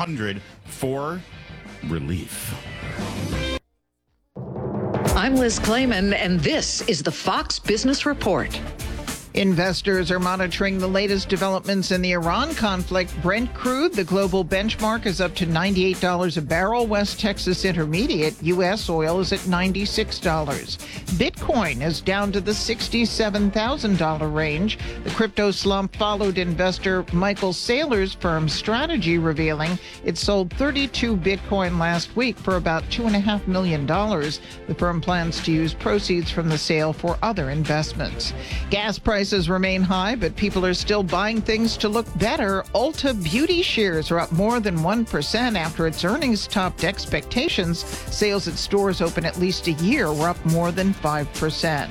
1-800 for relief. I'm Liz Clayman, and this is the Fox Business Report. Investors are monitoring the latest developments in the Iran conflict. Brent crude, the global benchmark, is up to $98 a barrel. West Texas Intermediate, U.S. oil, is at $96. Bitcoin is down to the $67,000 range. The crypto slump followed investor Michael Saylor's firm Strategy revealing it sold 32 Bitcoin last week for about $2.5 million. The firm plans to use proceeds from the sale for other investments. Gas prices remain high, but people are still buying things to look better. Ulta Beauty shares are up more than 1% after its earnings topped expectations. Sales at stores open at least a year were up more than 5%.